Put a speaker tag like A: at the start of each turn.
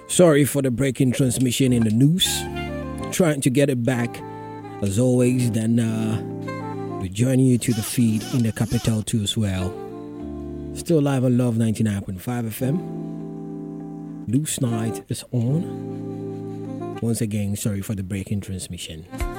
A: Sorry for the breaking transmission in the news. Trying to get it back. As always, then we're joining you to the feed in the capital too as well. Still live on Love 99.5 FM. Loose Night is on. Once again, sorry for the breaking transmission.